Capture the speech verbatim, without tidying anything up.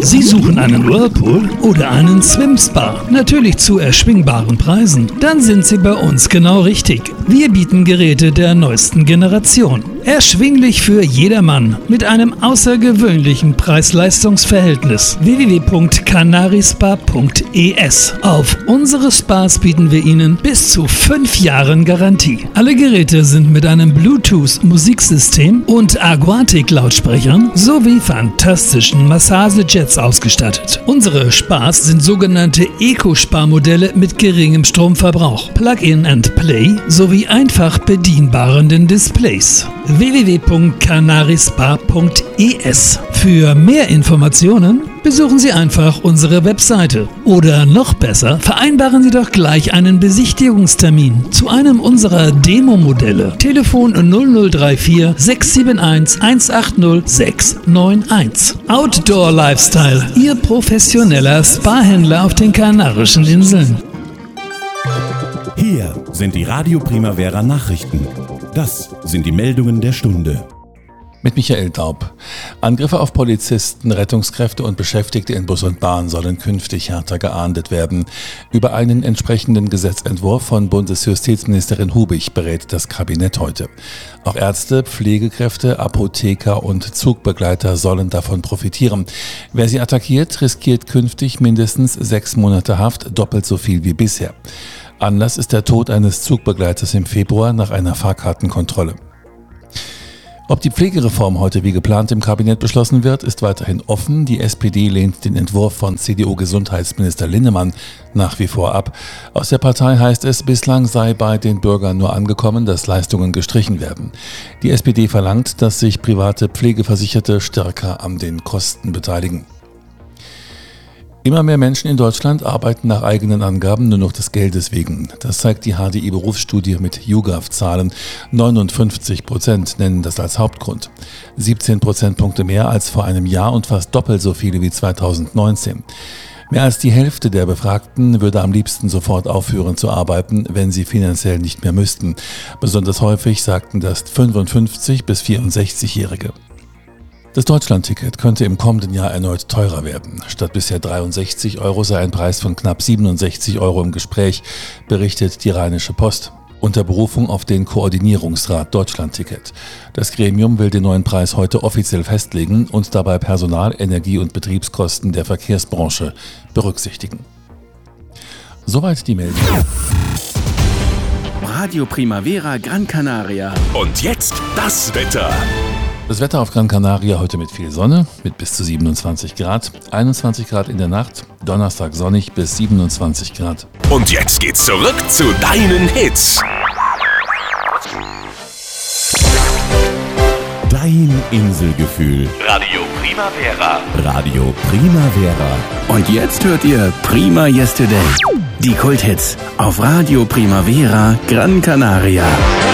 Sie suchen einen Whirlpool oder einen Swim-Spa? Natürlich zu erschwingbaren Preisen. Dann sind Sie bei uns genau richtig. Wir bieten Geräte der neuesten Generation. Erschwinglich für jedermann mit einem außergewöhnlichen Preis-Leistungs-Verhältnis. w w w punkt canarispa punkt e s. Auf unsere Spas bieten wir Ihnen bis zu fünf Jahren Garantie. Alle Geräte sind mit einem Bluetooth-Musiksystem und Aquatic-Lautsprechern sowie fantastischen Massagejets ausgestattet. Unsere Spas sind sogenannte Eco-Spa-Modelle mit geringem Stromverbrauch, Plug-in and Play sowie einfach bedienbaren Displays. w w w punkt canarispa punkt e s. Für mehr Informationen besuchen Sie einfach unsere Webseite. Oder noch besser, vereinbaren Sie doch gleich einen Besichtigungstermin zu einem unserer Demo-Modelle. Telefon null null drei vier sechs sieben eins eins acht null sechs neun eins. Outdoor Lifestyle, Ihr professioneller Spa-Händler auf den Kanarischen Inseln. Hier sind die Radio Primavera Nachrichten. Das sind die Meldungen der Stunde. Mit Michael Daub. Angriffe auf Polizisten, Rettungskräfte und Beschäftigte in Bus und Bahn sollen künftig härter geahndet werden. Über einen entsprechenden Gesetzentwurf von Bundesjustizministerin Hubig berät das Kabinett heute. Auch Ärzte, Pflegekräfte, Apotheker und Zugbegleiter sollen davon profitieren. Wer sie attackiert, riskiert künftig mindestens sechs Monate Haft, doppelt so viel wie bisher. Anlass ist der Tod eines Zugbegleiters im Februar nach einer Fahrkartenkontrolle. Ob die Pflegereform heute wie geplant im Kabinett beschlossen wird, ist weiterhin offen. Die S P D lehnt den Entwurf von C D U-Gesundheitsminister Linnemann nach wie vor ab. Aus der Partei heißt es, bislang sei bei den Bürgern nur angekommen, dass Leistungen gestrichen werden. Die S P D verlangt, dass sich private Pflegeversicherte stärker an den Kosten beteiligen. Immer mehr Menschen in Deutschland arbeiten nach eigenen Angaben nur noch des Geldes wegen. Das zeigt die H D I-Berufsstudie mit YouGov-Zahlen. neunundfünfzig Prozent nennen das als Hauptgrund. siebzehn Prozentpunkte mehr als vor einem Jahr und fast doppelt so viele wie zweitausendneunzehn. Mehr als die Hälfte der Befragten würde am liebsten sofort aufhören zu arbeiten, wenn sie finanziell nicht mehr müssten. Besonders häufig sagten das fünfundfünfzig- bis vierundsechzigjährige. Das Deutschlandticket könnte im kommenden Jahr erneut teurer werden. Statt bisher dreiundsechzig Euro sei ein Preis von knapp siebenundsechzig Euro im Gespräch, berichtet die Rheinische Post. Unter Berufung auf den Koordinierungsrat Deutschlandticket. Das Gremium will den neuen Preis heute offiziell festlegen und dabei Personal-, Energie- und Betriebskosten der Verkehrsbranche berücksichtigen. Soweit die Meldung. Radio Primavera Gran Canaria. Und jetzt das Wetter. Das Wetter auf Gran Canaria heute mit viel Sonne, mit bis zu siebenundzwanzig Grad, einundzwanzig Grad in der Nacht, Donnerstag sonnig bis siebenundzwanzig Grad. Und jetzt geht's zurück zu deinen Hits. Dein Inselgefühl. Radio Primavera. Radio Primavera. Und jetzt hört ihr Prima Yesterday. Die Kulthits auf Radio Primavera Gran Canaria.